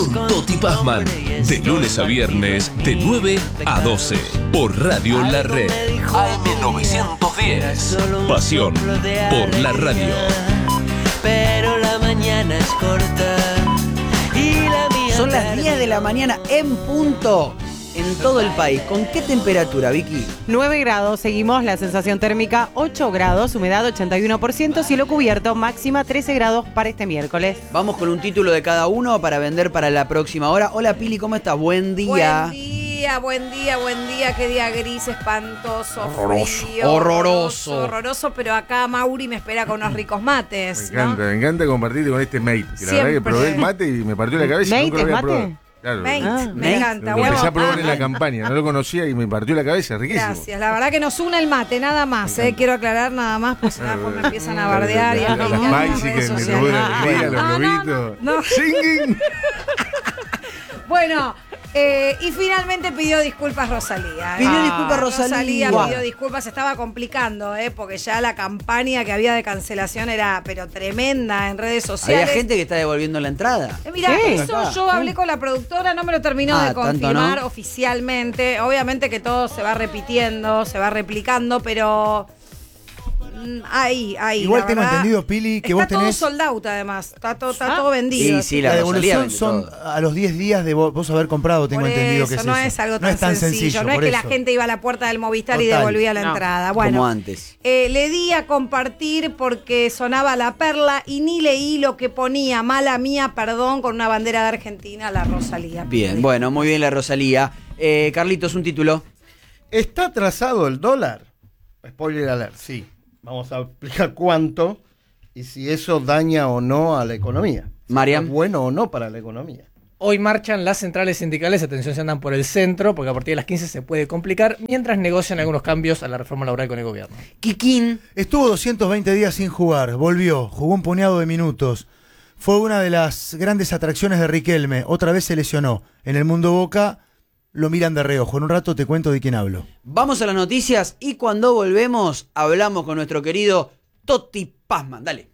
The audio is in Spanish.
con Toti Pazman. De lunes a viernes, de 9 a 12. Por Radio La Red. AM910. Pasión por la radio. Pero la mañana es corta y la mía. Son las 10 de la mañana en punto en todo el país. ¿Con qué temperatura, Vicky? 9 grados, seguimos la sensación térmica 8 grados, humedad 81%, cielo cubierto, máxima 13 grados para este miércoles. Vamos con un título de cada uno para vender para la próxima hora. Hola Pili, ¿cómo estás? Buen día. Buen día, qué día gris, espantoso, Horroroso. frío. Horroroso. Horroroso, pero acá Mauri me espera con unos ricos mates. Me encanta compartirte con este mate. Que la verdad que probé el mate y me partió la cabeza. ¿Mate y nunca lo es había mate? probado. Claro, Mate, me encanta. lo empecé a probar en la campaña, no lo conocía y me partió la cabeza, riquísimo. Gracias, la verdad que nos une el mate, nada más, quiero aclarar nada más, pues después me empiezan a bardear y a las criticar en spicy redes que me sociales. robó la alegría, los globitos. no. Singing. Bueno, y finalmente pidió disculpas Rosalía. Pidió disculpas Rosalía. Pidió disculpas, se estaba complicando, porque ya la campaña que había de cancelación era pero tremenda en redes sociales. Había gente que está devolviendo la entrada. Mira, Sí. eso yo hablé con la productora, no me lo terminó de tanto confirmar no. oficialmente. Obviamente que todo se va repitiendo, se va replicando, pero ahí. Igual la tengo verdad, entendido, Pili, que está vos tenés. todo sold out además, está todo vendido. Sí, La la Rosalía devolución vende son todo. a los 10 días de vos haber comprado, tengo Por entendido que eso, es no eso. es algo No es tan sencillo, no es por que la eso. gente iba a la puerta del Movistar y Total. devolvía la No. entrada. Bueno, Como antes. le di a compartir porque sonaba La Perla y ni leí lo que ponía, mala mía, perdón, con una bandera de Argentina, la Rosalía. Bien, bueno, muy bien la Rosalía. Carlitos, un título. ¿Está atrasado el dólar? Spoiler alert, sí. Vamos a explicar cuánto y si eso daña o no a la economía. Mariam. ¿Es bueno o no para la economía? Hoy marchan las centrales sindicales, atención si andan por el centro, porque a partir de las 15 se puede complicar, mientras negocian algunos cambios a la reforma laboral con el gobierno. Kikín. Estuvo 220 días sin jugar, volvió, jugó un puñado de minutos. Fue una de las grandes atracciones de Riquelme. Otra vez se lesionó. En el mundo Boca lo miran de reojo. En un rato te cuento de quién hablo. Vamos a las noticias y cuando volvemos hablamos con nuestro querido Toti Pazman. Dale.